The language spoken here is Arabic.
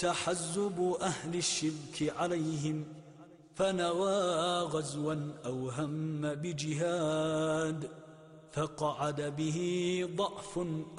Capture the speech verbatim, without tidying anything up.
تحزب أهل الشرك عليهم، فنوى غزوا أو هم بجهاد، فقعد به ضعف